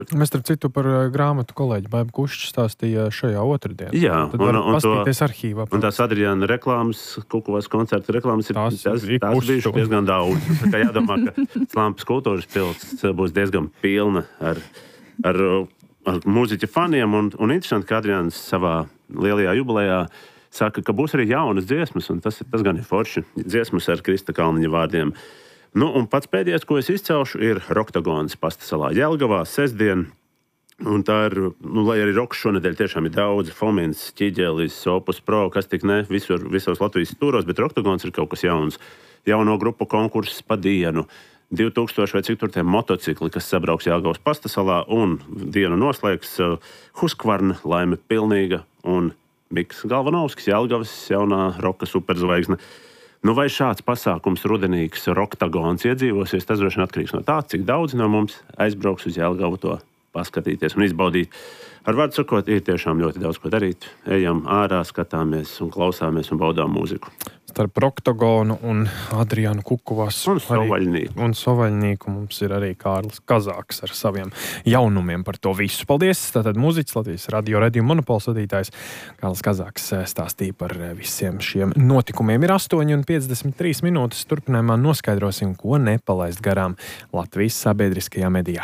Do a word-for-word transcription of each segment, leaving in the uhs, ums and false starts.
Mēs starp citu par grāmatu kolēģi Baibu Kušķi stāstīja šajā otrdienā. Jā, Tad un, un, to, arhīvā, un tās Adriāna reklāmas, Kukuvas koncerta reklāmas ir tās, tās, tās bijušas diezgan daudz. Tā kā jādomā, ka Slampas kultūras pilsēta būs diezgan pilna ar, ar, ar mūziķa faniem. Un, un interesanti, ka Adriāns savā lielajā jubilejā saka, ka būs arī jaunas dziesmas, un tas, tas gan ir forši. Dziesmas ar Krista Kalniņa vārdiem. Nu, un pats pēdējais, ko es izcelšu, ir Roktagons Pastasalā Jelgavā sestdien. Un tā ir, nu, lai arī rokas šonedēļ tiešām ir daudz, Fomins, Ķiģelis, Opus Pro, kas tik ne, visur, visos Latvijas stūros, bet Roktagons ir kaut kas jauns. Jauno grupu konkurss pa dienu, divi tūkstoši vai cik tur tie motocikli, kas sabrauks Jelgavas Pastasalā, un dienu noslēgs uh, Huskvarna, Laime Pilnīga un Miks Galvanovskis, Jelgavas jaunā roka superzvaigzne. Nu, vai šāds pasākums rudenīgs Roktagons iedzīvosies, tas droši vien atkarīgs no tā, cik daudz no mums aizbrauks uz Jelgavu to paskatīties un izbaudīt. Ar vārdu sakot, ir tiešām ļoti daudz ko darīt. Ejam ārā, skatāmies un klausāmies un baudām mūziku. Starp Roktagonu un Adriānu Kukuvas un Sovaļnīku. Un Sovaļnīku mums ir arī Kārlis Kazāks ar saviem jaunumiem par to visu. Paldies! Tātad mūziķis, Latvijas radio redījuma monopols vadītājs Kārlis Kazāks stāstīja par visiem šiem notikumiem. Ir astoņi un piecdesmit trīs minūtes. Turpinājumā noskaidrosim, ko nepalaist garām Latvijas sabiedriskajā medijā.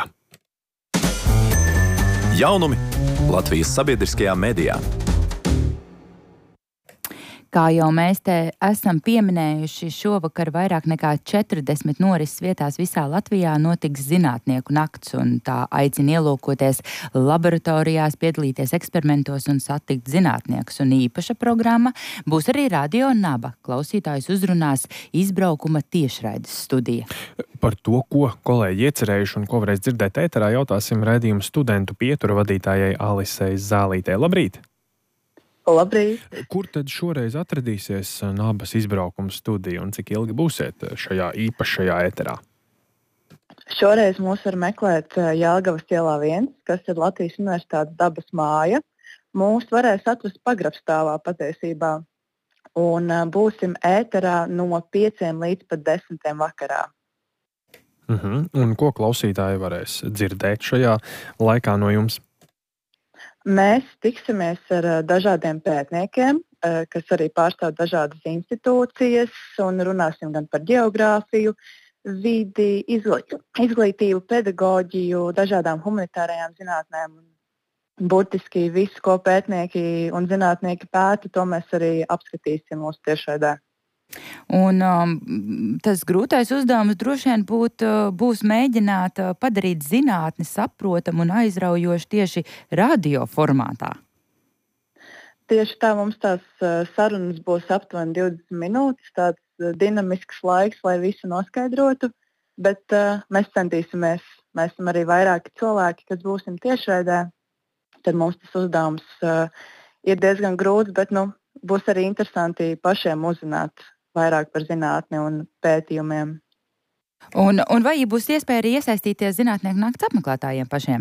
Jaunumi Latvijas sabiedriskajā medijā. Kā jau mēs te esam pieminējuši, šovakar vairāk nekā četrdesmit norises vietās visā Latvijā notiks zinātnieku nakts, un tā aicina ielūkoties laboratorijās, piedalīties eksperimentos un satikt zinātniekus. Un īpaša programma būs arī Radio Naba. Klausītājus uzrunās izbraukuma tiešraides studija. Par to, ko kolēģi iecerējuši un ko varēs dzirdēt ēterā, jautāsim raidījumu studentu pietura vadītājai Alisei Zālītei. Labrīt! Labrīt! Kur tad šoreiz atradīsies Nabas izbraukuma studija un cik ilgi būsiet šajā īpašajā ēterā? Šoreiz mūs var meklēt Jelgavas ielā viens, kas ir Latvijas Universitātes dabas māja. Mūs varēs atrast pagrabstāvā patiesībā. Un būsim ēterā no pieciem līdz pat desmitiem vakarā. Uh-huh. Un ko klausītāji varēs dzirdēt šajā laikā no jums? Mēs tiksimies ar dažādiem pētniekiem, kas arī pārstāv dažādas institūcijas, un runāsim gan par geogrāfiju, vidi, izglītību, pedagoģiju, dažādām humanitārajām zinātnēm. Burtiski visu, ko pētnieki un zinātnieki pēta, to mēs arī apskatīsim mūsu tiešraidē. Un um, tas grūtais uzdevums droši vien būt, būs mēģināt padarīt zinātni saprotamu un aizraujošu tieši radio formātā. Tieši tā, mums tās sarunas būs aptuveni divdesmit minūtes, tāds dinamisks laiks, lai visu noskaidrotu, bet uh, mēs centīsimies, mēs esam arī vairāki cilvēki, kas būsim tiešraidē, tad mums tas uzdevums uh, ir diezgan grūts, bet nu, būs arī interesanti pašiem uzzināt vairāk par zinātni un pētījumiem. Un, un vai būs iespēja arī iesaistīties zinātnieku nakts apmeklētājiem pašiem?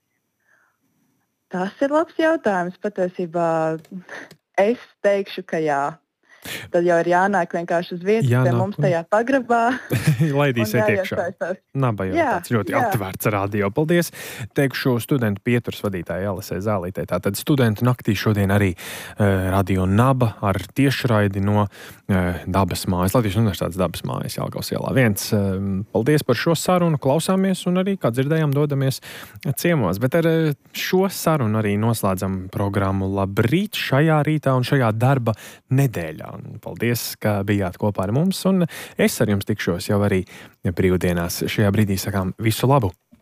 Tas ir labs jautājums. Patiesībā es teikšu, ka jā. Tad jau ir jānāk vienkārši uz vietas, jānāk, pie mums tajā pagrabā. Laidīsiet iekšā. Naba jau jā, tāds ļoti jā. Atvērts radio. Paldies. Teikšu studentu pieturas vadītāja Alisei Zālītei. Tātad studentu naktī šodien arī uh, Radio Naba ar tiešraidi no uh, dabas mājas. Latvijas Universitātes dabas mājas Jelgavas ielā viens. Uh, paldies par šo sarunu. Klausāmies un arī, kā dzirdējām, dodamies ciemos. Bet ar uh, šo sarunu arī noslēdzam programmu Labrīt šajā rītā un šajā darba nedēļā. Un paldies, ka bijāt kopā ar mums, un es ar jums tikšos jau arī brīvdienās. Šajā brīdī sakām visu labu!